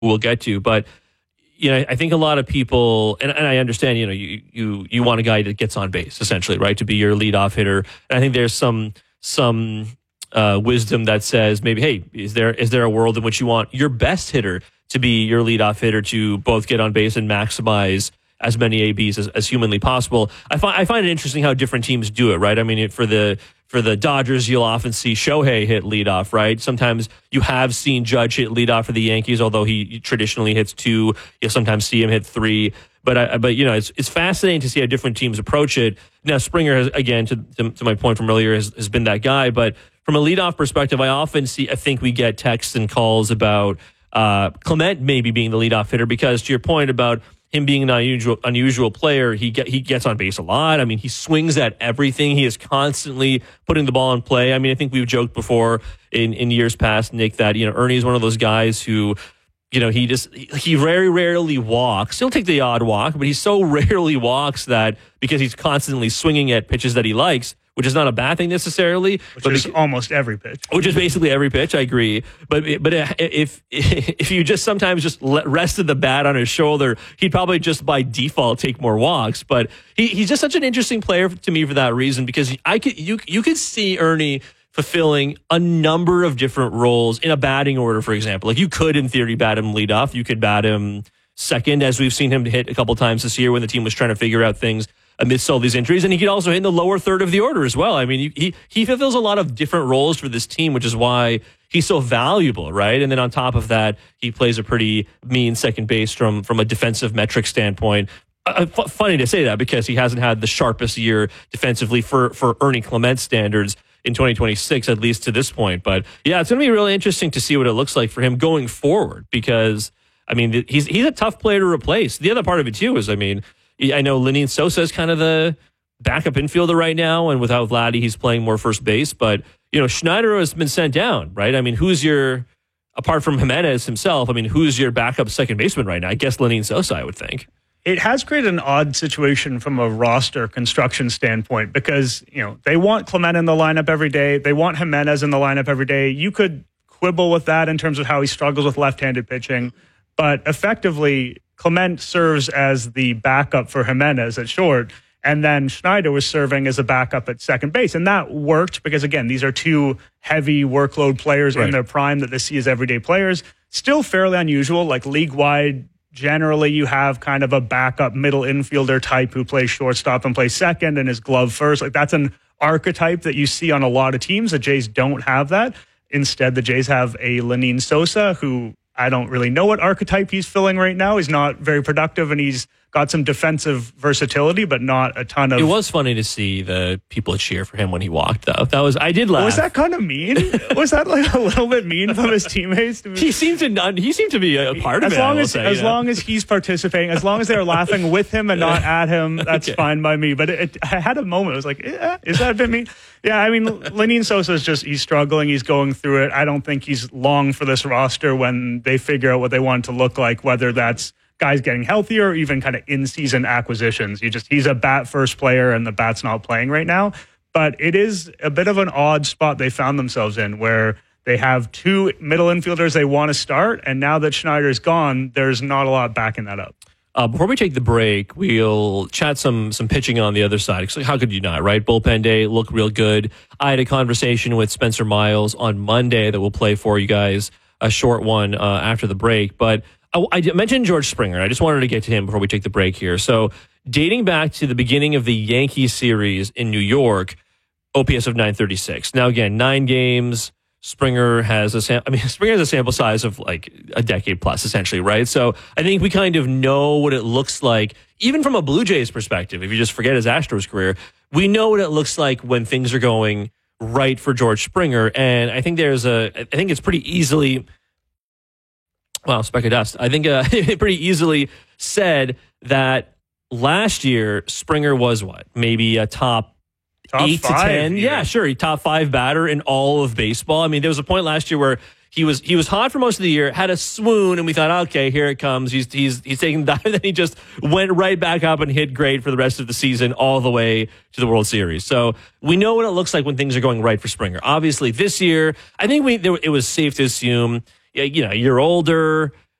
we'll get to. But I think a lot of people, and I understand, you want a guy that gets on base, essentially, right, to be your leadoff hitter. And I think there's some wisdom that says maybe, hey, is there a world in which you want your best hitter to be your leadoff hitter to both get on base and maximize as many ABs as humanly possible? I find it interesting how different teams do it, right? I mean, for the Dodgers, you'll often see Shohei hit leadoff, right? Sometimes you have seen Judge hit leadoff for the Yankees, although he traditionally hits 2. You'll sometimes see him hit 3. But it's fascinating to see how different teams approach it. Now, Springer has, again, to my point from earlier, has been that guy. But from a leadoff perspective, I think we get texts and calls about Clement maybe being the leadoff hitter, because to your point about him being an unusual player, he gets on base a lot. I memean, he swings at everything. He is constantly putting the ball in play. I mean, I think we've joked before in years past, Nick, that Ernie is one of those guys who, he very rarely walks. He'll take the odd walk, but he so rarely walks that because he's constantly swinging at pitches that he likes, which is not a bad thing necessarily. Which is almost every pitch. Which is basically every pitch, I agree. But if you just sometimes just rested the bat on his shoulder, he'd probably just by default take more walks. But he's just such an interesting player to me for that reason, because you could see Ernie fulfilling a number of different roles in a batting order, for example. Like, you could, in theory, bat him leadoff. You could bat him second, as we've seen him hit a couple times this year when the team was trying to figure out things amidst all these injuries. And he could also hit in the lower third of the order as well. I mean, he fulfills a lot of different roles for this team, which is why he's so valuable, right? And then on top of that, he plays a pretty mean second base from a defensive metric standpoint. Funny to say that, because he hasn't had the sharpest year defensively for Ernie Clement standards in 2026, at least to this point. But yeah, it's going to be really interesting to see what it looks like for him going forward, because I mean, he's a tough player to replace. The other part of it too is, I mean, I know Lenyn Sosa is kind of the backup infielder right now, and without Vladdy, he's playing more first base. But Schneider has been sent down, right? I mean, apart from Jimenez himself, I mean, who's your backup second baseman right now? I guess Lenyn Sosa, I would think. It has created an odd situation from a roster construction standpoint, because, they want Clement in the lineup every day. They want Jimenez in the lineup every day. You could quibble with that in terms of how he struggles with left-handed pitching, but effectively, Clement serves as the backup for Jimenez at short, and then Schneider was serving as a backup at second base. And that worked because, again, these are two heavy workload players in their prime that they see as everyday players. Still fairly unusual, like league-wide. Generally, you have kind of a backup middle infielder type who plays shortstop and plays second and is glove first. Like, that's an archetype that you see on a lot of teams. The Jays don't have that. Instead, the Jays have a Lenyn Sosa who I don't really know what archetype he's filling right now. He's not very productive, and he's got some defensive versatility, but not a ton of... It was funny to see the people cheer for him when he walked, though. I did laugh. Was that kind of mean? Was that like a little bit mean from his teammates? He seemed to be a part of it. As long as he's participating, as long as they're laughing with him and not at him, that's fine by me. But I had a moment. I was like, is that a bit mean? Yeah, I mean, Lenyn Sosa he's struggling. He's going through it. I don't think he's long for this roster when they figure out what they want it to look like, whether that's guys getting healthier or even kind of in-season acquisitions. He's a bat-first player, and the bat's not playing right now. But it is a bit of an odd spot they found themselves in, where they have two middle infielders they want to start, and now that Schneider's gone, there's not a lot backing that up. Before we take the break, we'll chat some pitching on the other side. So how could you not, right? Bullpen day looked real good. I had a conversation with Spencer Miles on Monday that we'll play for you guys, a short one after the break. But I mentioned George Springer. I just wanted to get to him before we take the break here. So dating back to the beginning of the Yankees series in New York, OPS of 936. Now, again, 9 games. Springer has a sample size of like a decade plus, essentially, right? So I think we kind of know what it looks like, even from a Blue Jays perspective. If you just forget his Astros career, we know what it looks like when things are going right for George Springer. And I think it's pretty easily, well, speck of dust. I think pretty easily said that last year Springer was maybe a top 8 to 10. Yeah, sure. He top 5 batter in all of baseball. I mean, there was a point last year where he was hot for most of the year, had a swoon, and we thought, okay, here it comes. He's taking the dive, then he just went right back up and hit great for the rest of the season, all the way to the World Series. So we know what it looks like when things are going right for Springer. Obviously, this year, I think it was safe to assume, you're older.